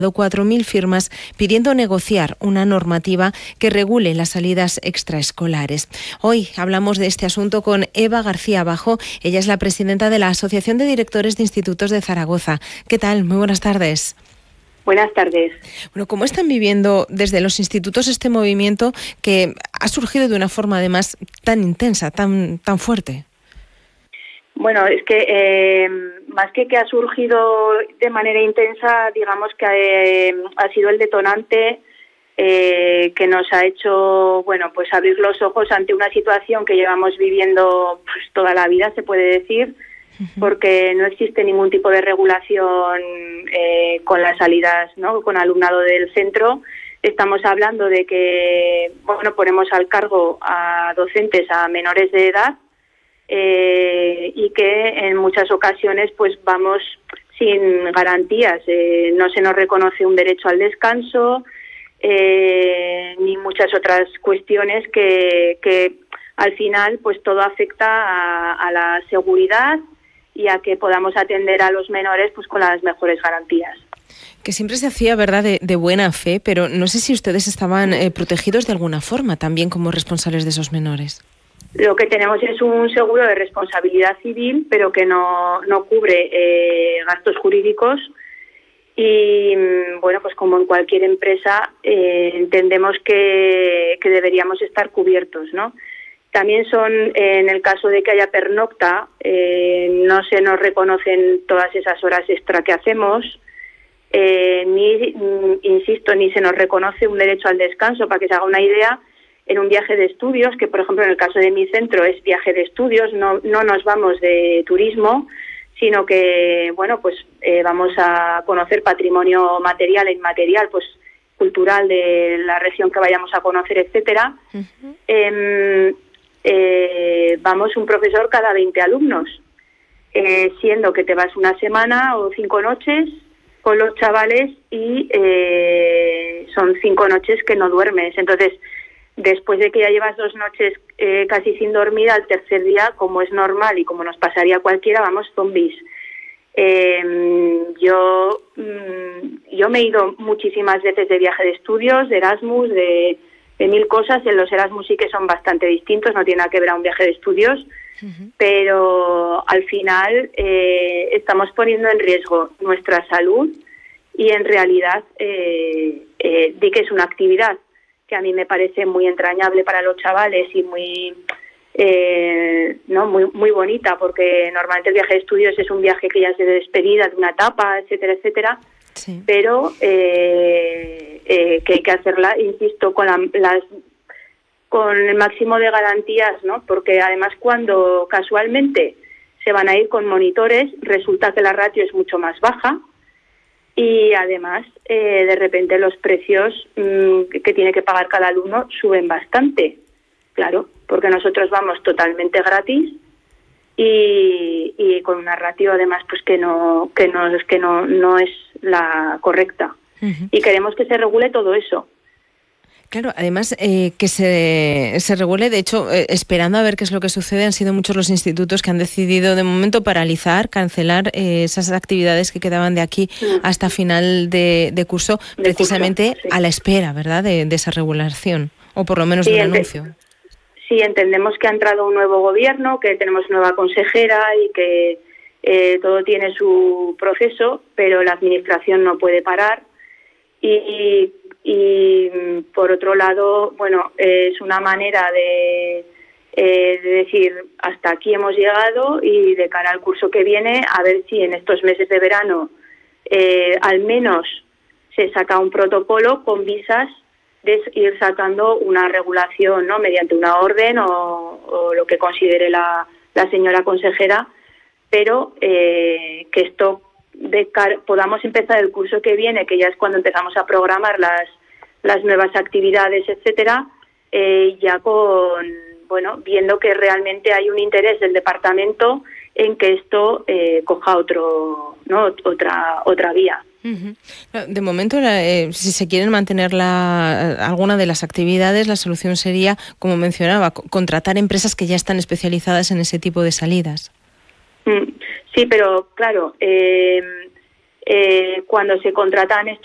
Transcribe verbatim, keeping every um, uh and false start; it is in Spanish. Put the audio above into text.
cuatro mil firmas pidiendo negociar una normativa que regule las salidas extraescolares. Hoy hablamos de este asunto con Eva García Bajo. Ella es la presidenta de la Asociación de Directores de Institutos de Zaragoza. ¿Qué tal? Muy buenas tardes. Buenas tardes. Bueno, ¿cómo están viviendo desde los institutos este movimiento que ha surgido de una forma además tan intensa, tan, tan fuerte? Bueno, es que eh, más que que ha surgido de manera intensa, digamos que eh, ha sido el detonante eh, que nos ha hecho, bueno, pues abrir los ojos ante una situación que llevamos viviendo pues toda la vida, se puede decir, uh-huh. porque no existe ningún tipo de regulación eh, con las salidas, ¿no?, con alumnado del centro. Estamos hablando de que, bueno, ponemos al cargo a docentes a menores de edad. Eh, y que en muchas ocasiones pues vamos sin garantías, eh, no se nos reconoce un derecho al descanso eh, ni muchas otras cuestiones que, que al final pues todo afecta a, a la seguridad y a que podamos atender a los menores pues con las mejores garantías. Que siempre se hacía, ¿verdad?, de, de buena fe, pero no sé si ustedes estaban eh, protegidos de alguna forma también como responsables de esos menores. Lo que tenemos es un seguro de responsabilidad civil, pero que no, no cubre eh, gastos jurídicos y, bueno, pues como en cualquier empresa eh, entendemos que, que deberíamos estar cubiertos, ¿no? También son, eh, en el caso de que haya pernocta, eh, no se nos reconocen todas esas horas extra que hacemos, eh, ni, insisto, ni se nos reconoce un derecho al descanso. Para que se haga una idea, en un viaje de estudios, que por ejemplo en el caso de mi centro es viaje de estudios, no, no nos vamos de turismo, sino que, bueno, pues eh, vamos a conocer patrimonio material e inmaterial, pues cultural de la región que vayamos a conocer, etcétera. Uh-huh. Eh, eh, vamos un profesor cada veinte alumnos, eh, siendo que te vas una semana o cinco noches con los chavales y eh, son cinco noches que no duermes. Entonces, después de que ya llevas dos noches eh, casi sin dormir, al tercer día, como es normal y como nos pasaría a cualquiera, vamos zombies. Eh, yo, mm, yo me he ido muchísimas veces de viaje de estudios, de Erasmus, de, de mil cosas. En los Erasmus sí que son bastante distintos, no tiene nada que ver a un viaje de estudios, uh-huh. pero al final eh, estamos poniendo en riesgo nuestra salud y en realidad eh, eh, di que es una actividad que a mí me parece muy entrañable para los chavales y muy eh, no muy muy bonita, porque normalmente el viaje de estudios es un viaje que ya es de despedida de una etapa, etcétera, etcétera, sí. pero eh, eh, que hay que hacerla, insisto, con la, las con el máximo de garantías, ¿no? Porque además cuando casualmente se van a ir con monitores, resulta que la ratio es mucho más baja. Y además, eh, de repente los precios mmm, que tiene que pagar cada alumno suben bastante, claro, porque nosotros vamos totalmente gratis y, y con una ratio además pues que no que no que no no es la correcta. Uh-huh. Y queremos que se regule todo eso. Claro, además eh, que se, se regule, de hecho, eh, esperando a ver qué es lo que sucede, han sido muchos los institutos que han decidido de momento paralizar, cancelar eh, esas actividades que quedaban de aquí sí. hasta final de, de curso, de precisamente curso, sí. a la espera, ¿verdad?, de, de esa regulación, o por lo menos sí, de un anuncio. Ent- sí, entendemos que ha entrado un nuevo gobierno, que tenemos nueva consejera y que eh, todo tiene su proceso, pero la administración no puede parar y... Y por otro lado, bueno, es una manera de, eh, de decir hasta aquí hemos llegado y de cara al curso que viene a ver si en estos meses de verano eh, al menos se saca un protocolo con visas de ir sacando una regulación, ¿no?, mediante una orden o, o lo que considere la, la señora consejera, pero eh, que esto de car- podamos empezar el curso que viene, que ya es cuando empezamos a programar las las nuevas actividades, etcétera, eh, ya con, bueno, viendo que realmente hay un interés del departamento en que esto eh, coja otro, ¿no?, otra otra vía. Uh-huh. De momento, eh, si se quieren mantener la, alguna de las actividades, la solución sería, como mencionaba, contratar empresas que ya están especializadas en ese tipo de salidas. Sí, pero claro, eh, eh, cuando se contratan estos